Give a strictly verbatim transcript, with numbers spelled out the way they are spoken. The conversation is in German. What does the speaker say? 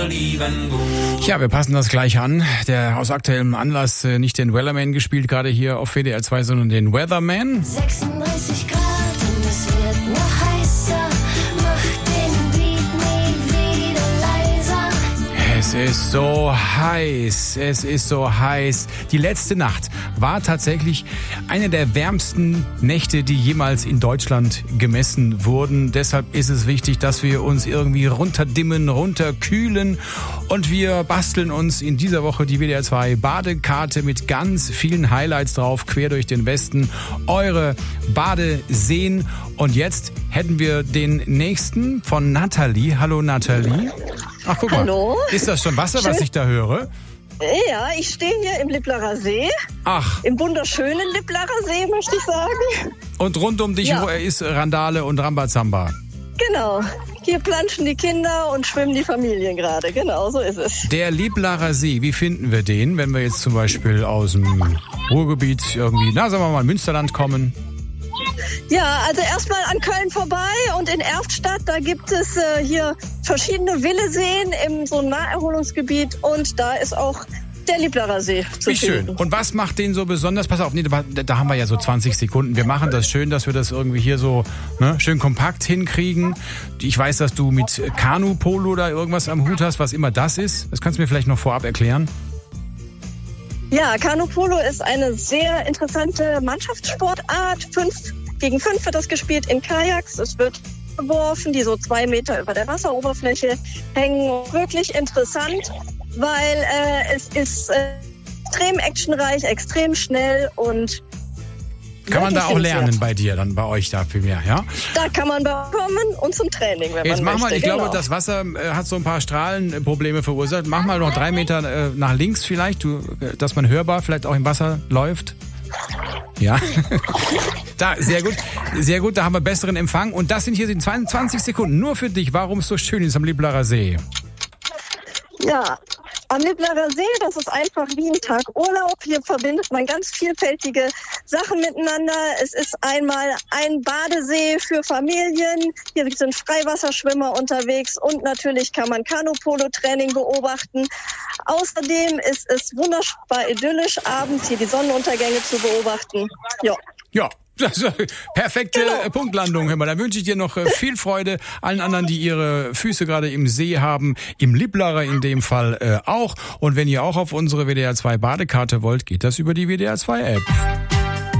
wir lieben gut. Ja, wir passen das gleich an. Der aus aktuellem Anlass äh, nicht den Wellerman gespielt, gerade hier auf W D R zwei, sondern den Weatherman. sechsunddreißig Grad und es wird noch heißer. Mach den Beat nie wieder leiser. Es ist so heiß, es ist so heiß. Die letzte Nacht war tatsächlich eine der wärmsten Nächte, die jemals in Deutschland gemessen wurden. Deshalb ist es wichtig, dass wir uns irgendwie runterdimmen, runterkühlen. Und wir basteln uns in dieser Woche die W D R zwei Badekarte mit ganz vielen Highlights drauf, quer durch den Westen. Eure Badeseen. Und jetzt hätten wir den nächsten von Nathalie. Hallo Nathalie. Ach, guck mal. Hallo. Ist das schon Wasser, was Schön. ich da höre? Ja, ich stehe hier im Lipplerer See. Ach. Im wunderschönen Lipplerer See, möchte ich sagen. Und rund um dich Ja. ist Randale und Rambazamba. Genau. Hier planschen die Kinder und schwimmen die Familien gerade. Genau, so ist es. Der Lipplerer See, wie finden wir den, wenn wir jetzt zum Beispiel aus dem Ruhrgebiet irgendwie, na sagen wir mal, Münsterland kommen? Ja, also erstmal an Köln vorbei und in Erftstadt, da gibt es äh, hier verschiedene Willeseen im so Naherholungsgebiet und da ist auch der Lipplerer See zu Wie schön. finden. Und was macht den so besonders? Pass auf, nee, da, da haben wir ja so zwanzig Sekunden. Wir machen das schön, dass wir das irgendwie hier so ne, schön kompakt hinkriegen. Ich weiß, dass du mit Kanu-Polo da irgendwas am Hut hast, was immer das ist. Das kannst du mir vielleicht noch vorab erklären. Ja, Kanu-Polo ist eine sehr interessante Mannschaftssportart. Fünf gegen fünf wird das gespielt in Kajaks. Es wird geworfen, die so zwei Meter über der Wasseroberfläche hängen. Wirklich interessant, weil äh, es ist äh, extrem actionreich, extrem schnell und Kann man da auch lernen sehenswert. bei dir, dann bei euch da viel mehr, ja? Da kann man bekommen und zum Training, wenn Jetzt man mach mal, möchte. ich genau. glaube, das Wasser äh, hat so ein paar Strahlenprobleme verursacht. Mach mal noch drei Meter äh, nach links vielleicht, du, äh, dass man hörbar vielleicht auch im Wasser läuft. Ja, da, sehr gut, sehr gut, da haben wir besseren Empfang. Und das sind hier sind zweiundzwanzig Sekunden nur für dich, warum es so schön ist am Lipplerer See. Ja, am Lipplerer See, das ist einfach wie ein Tag Urlaub. Hier verbindet man ganz vielfältige Sachen miteinander. Es ist einmal ein Badesee für Familien. Hier sind Freiwasserschwimmer unterwegs und natürlich kann man Kanu-Polo-Training beobachten. Außerdem ist es wunderbar idyllisch, abends hier die Sonnenuntergänge zu beobachten. Ja. Ja. Also, perfekte Genau. Punktlandung, hör mal. Da wünsche ich dir noch äh, viel Freude. Allen anderen, die ihre Füße gerade im See haben, im Lipplerer in dem Fall äh, auch. Und wenn ihr auch auf unsere W D R zwei Badekarte wollt, geht das über die W D R zwei App.